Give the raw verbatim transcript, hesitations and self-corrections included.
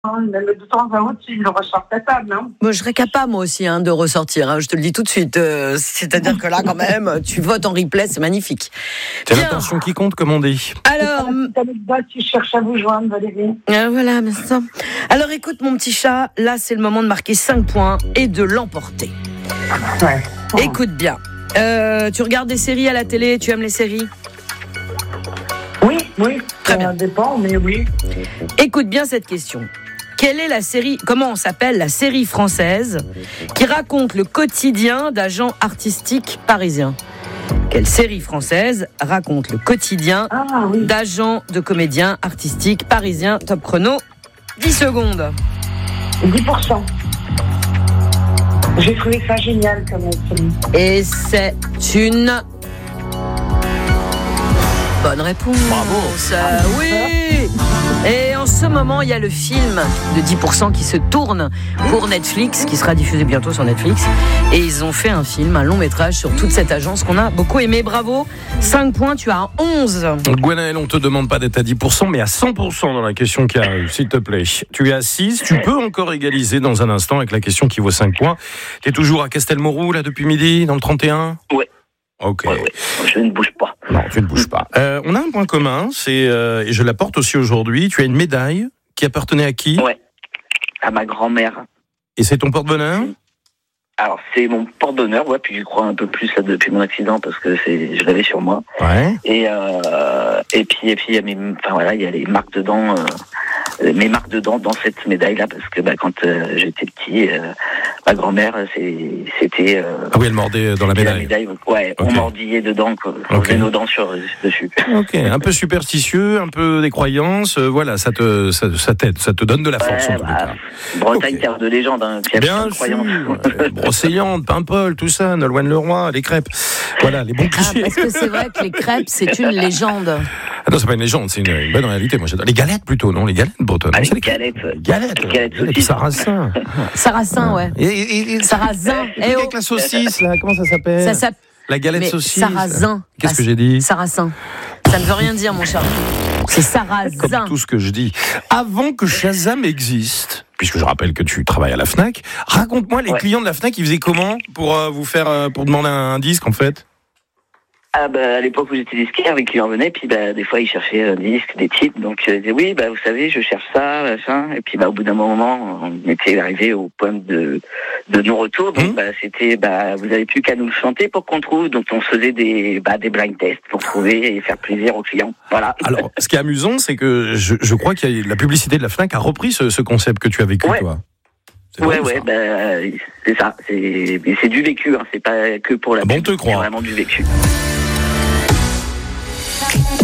De temps à autre, il le ressort ta table, non ? Moi, je serais capable, moi aussi, hein, de ressortir. Hein, je te le dis tout de suite. Euh, c'est-à-dire que là, quand même, tu votes en replay, c'est magnifique. C'est Bien. l'intention qui compte, comme on dit. Alors, Tu cherches à vous joindre, Valérie. euh, voilà, mais ça. Alors, écoute, mon petit chat, là, c'est le moment de marquer cinq points et de l'emporter. Ouais. Écoute bien. Euh, tu regardes des séries à la télé, tu aimes les séries ? Oui, oui. Très Ça bien. dépend, mais oui. Écoute bien cette question. Quelle est la série, comment on s'appelle la série française qui raconte le quotidien d'agents artistiques parisiens ? Quelle série française raconte le quotidien Ah oui. d'agents de comédiens artistiques parisiens ? Top chrono, dix secondes. dix pour cent. J'ai trouvé ça génial comme film. Et c'est une bonne réponse. Bravo. Euh, oui. Et en ce moment, il y a le film de dix pour cent qui se tourne pour Netflix, qui sera diffusé bientôt sur Netflix. Et ils ont fait un film, un long métrage sur toute cette agence qu'on a beaucoup aimé. Bravo. cinq points, tu as onze. Gwenaëlle, on te demande pas d'être à dix pour cent, mais à cent pour cent dans la question qui arrive, s'il te plaît. Tu es à six, tu peux encore égaliser dans un instant avec la question qui vaut cinq points. Tu es toujours à Castelmourou, là, depuis midi, dans le trente et un ? Ouais. Ok. Ouais, ouais. Je ne bouge pas. Non, tu ne bouges pas. Euh, on a un point commun, c'est, euh, et je la porte aussi aujourd'hui, tu as une médaille qui appartenait à qui ? Ouais. À ma grand-mère. Et c'est ton porte-bonheur ? Alors, c'est mon porte-bonheur, ouais, puis je crois un peu plus là, depuis mon accident parce que c'est, je l'avais sur moi. Ouais. Et, euh, et puis, et puis, il y a mes, enfin voilà, il y a les marques dedans, euh, mes marques dedans dans cette médaille-là parce que bah, quand euh, j'étais petit, euh, ma grand-mère, c'est, c'était. Euh, Ah oui, elle mordait dans la c'était médaille. La médaille ouais, Ok. on mordillait dedans, quoi. On Ok. faisait nos dents sur, dessus. Ok, un peu superstitieux, un peu des croyances, euh, voilà, ça te, ça, ça t'aide, ça te donne de la force Ouais, en tous les bah, cas. Bretagne, Ok. terre de légende, hein, qui a Bien plein de sûr, croyances. euh, Brocéliande, Paimpol, tout ça, Nolwenn Leroy, les crêpes, voilà, les bons Ah, clichés. parce que c'est vrai que les crêpes, c'est une légende. Ah non, c'est pas une légende, c'est une, une bonne réalité. Moi, j'adore les galettes plutôt, non, les galettes bretonnes. Ah, Non, les c'est les crêpes. galettes. Les galettes, Les galettes les saucisses. sarrasins. Sarrasin, ouais. Et, et, et, Sarrasin. et Eh oh. avec la saucisse, là, comment ça s'appelle Ça s'appelle La galette mais saucisse. sarrasin. Qu'est-ce Ah, que j'ai dit Sarrasin. Ça ne veut rien dire, mon chat. C'est sarrasin. Comme tout ce que je dis. Avant que Shazam existe, puisque je rappelle que tu travailles à la Fnac, raconte-moi les Ouais. clients de la Fnac, ils faisaient comment pour euh, vous faire, euh, pour demander un disque en fait ? Ah bah, à l'époque où j'étais disquaire, les clients venaient, puis bah, des fois ils cherchaient un disque, des titres, donc euh, ils disaient oui, bah, vous savez, je cherche ça, machin, et puis bah, au bout d'un moment, on était arrivé au point de, de non-retour, donc Mmh. bah, c'était, bah, vous n'avez plus qu'à nous le chanter pour qu'on trouve, donc on se faisait des, bah, des blind tests pour trouver et faire plaisir aux clients, voilà. Alors, ce qui est amusant, c'est que je, je crois que la publicité de la Fnac a repris ce, ce concept que tu as vécu, Ouais. toi. C'est Ouais, drôle, ouais, ça. bah, c'est ça, c'est, mais c'est du vécu, hein, c'est pas que pour la Ah bon, pub, te crois. c'est vraiment du vécu.